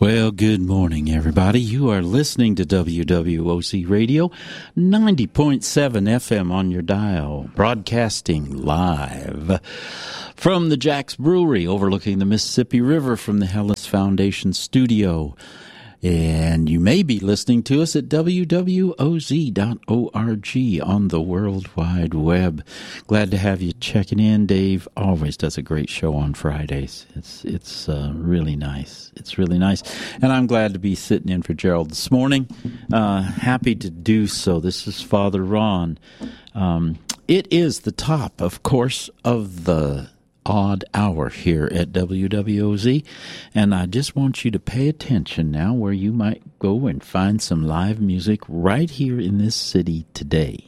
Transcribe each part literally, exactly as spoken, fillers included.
Well, good morning, everybody. You are listening to W W O C Radio, ninety point seven F M on your dial, broadcasting live from the Jack's Brewery overlooking the Mississippi River from the Hellas Foundation studio. And you may be listening to us at W W O Z dot org on the World Wide Web. Glad to have you checking in. Dave always does a great show on Fridays. It's it's uh, really nice. It's really nice. And I'm glad to be sitting in for Gerald this morning. Uh, happy to do so. This is Father Ron. Um, it is the top, of course, of the odd hour here at W W O Z, and I just want you to pay attention now where you might go and find some live music right here in this city today.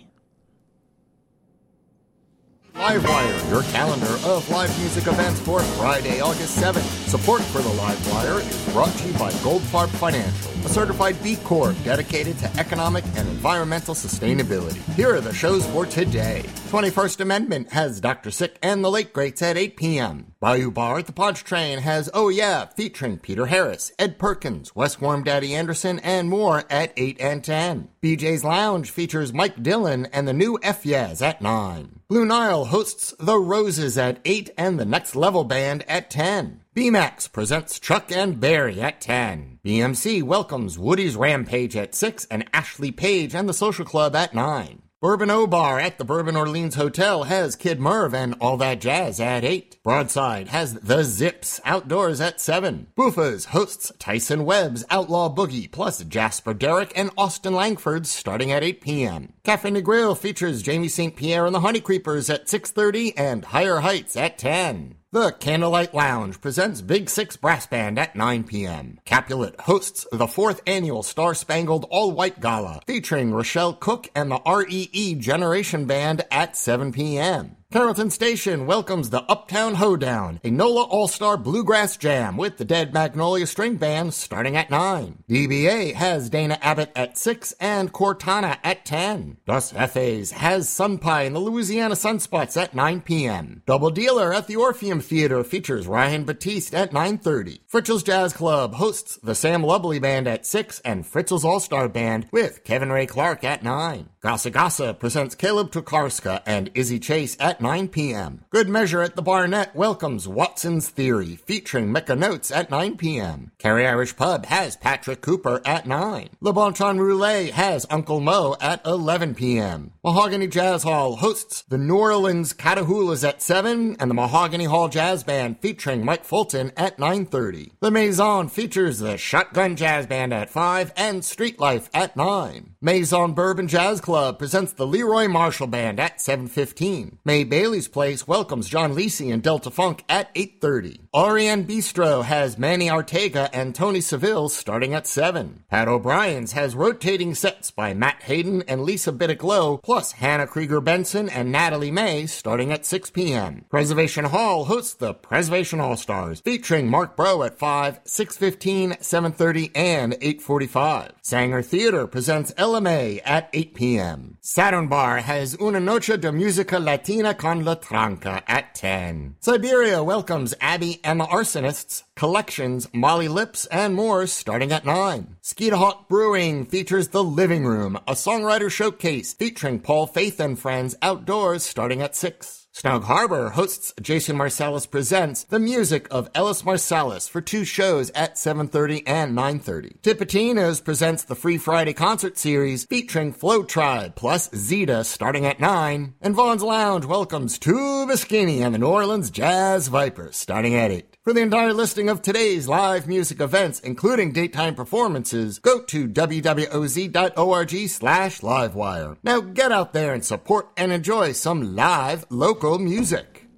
Livewire, your calendar of live music events for Friday, August seventh. Support for the Livewire is brought to you by Goldfarb Financial, a certified B Corp dedicated to economic and environmental sustainability. Here are the shows for today. twenty-first Amendment has Doctor Sick and the Late Greats at eight p.m. Bayou Bar at the Podge Train has Oh Yeah, featuring Peter Harris, Ed Perkins, Wes Warm Daddy Anderson, and more at eight and ten. B J's Lounge features Mike Dillon and the new F Yaz at nine. Blue Nile hosts The Roses at eight and the Next Level Band at ten. B MAX presents Chuck and Berry at ten. B M C welcomes Woody's Rampage at six and Ashley Page and the Social Club at nine. Bourbon O Bar at the Bourbon Orleans Hotel has Kid Merv and All That Jazz at eight. Broadside has The Zips outdoors at seven. Buffa's hosts Tyson Webb's Outlaw Boogie plus Jasper Derrick and Austin Langford's starting at eight p.m. Cafe Negril features Jamie Saint Pierre and the Honey Creepers at six thirty and Higher Heights at ten. The Candlelight Lounge presents Big Six Brass Band at nine p.m. Capulet hosts the fourth annual Star Spangled All-White Gala, featuring Rochelle Cook and the R E E Generation Band at seven p.m. Carrollton Station welcomes the Uptown Hoedown, a NOLA All-Star Bluegrass Jam with the Dead Magnolia String Band starting at nine. D B A has Dana Abbott at six and Cortana at ten. Dos Efes has Sun Pie and the Louisiana Sunspots at nine p.m. Double Dealer at the Orpheum Theater features Ryan Batiste at nine thirty. Fritzl's Jazz Club hosts the Sam Lubley Band at six and Fritzl's All-Star Band with Kevin Ray Clark at nine. Gasa Gasa presents Caleb Tokarska and Izzy Chase at nine p.m. Good Measure at the Barnett welcomes Watson's Theory, featuring Mecca Notes at nine p.m. Carrie Irish Pub has Patrick Cooper at nine. Le Bon Ton Roulette has Uncle Mo at eleven p.m. Mahogany Jazz Hall hosts the New Orleans Catahoulas at seven and the Mahogany Hall Jazz Band featuring Mike Fulton at nine thirty. The Maison features the Shotgun Jazz Band at five and Street Life at nine. Maison Bourbon Jazz Club presents the Leroy Marshall Band at seven fifteen. May Bailey's Place welcomes John Lisi and Delta Funk at eight thirty. Ariane Bistro has Manny Ortega and Tony Seville starting at seven. Pat O'Brien's has rotating sets by Matt Hayden and Lisa Bittick-Lowe, plus Hannah Krieger-Benson and Natalie May starting at six p.m. Preservation Hall hosts the Preservation All-Stars, featuring Mark Bro at five, six fifteen, seven thirty, and eight forty-five. Sanger Theater presents L M A at eight p.m. Saturn Bar has Una Noche de Música Latina con La Tranca at ten. Siberia welcomes Abby and the Arsonists, Collections, Molly Lips, and more starting at nine. Skeeta Hawk Brewing features The Living Room, a songwriter showcase featuring Paul Faith and Friends outdoors starting at six. Snug Harbor hosts Jason Marsalis Presents the music of Ellis Marsalis for two shows at seven thirty and nine thirty. Tipitino's presents the Free Friday concert series featuring Flow Tribe plus Zeta starting at nine. And Vaughn's Lounge welcomes Tuba Skinny and the New Orleans Jazz Vipers starting at eight. For the entire listing of today's live music events, including daytime performances, go to W W O Z dot org slash livewire. Now get out there and support and enjoy some live local music.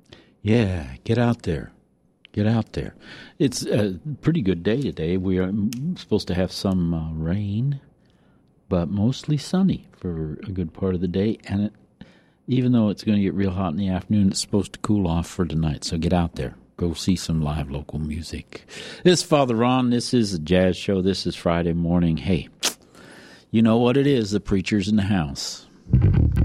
Yeah, get out there. Get out there. It's a pretty good day today. We are supposed to have some uh, rain, but mostly sunny for a good part of the day. And it, even though it's going to get real hot in the afternoon, it's supposed to cool off for tonight. So get out there. Go see some live local music. This is Father Ron. This is a jazz show. This is Friday morning. Hey, you know what it is. The preacher's in the house.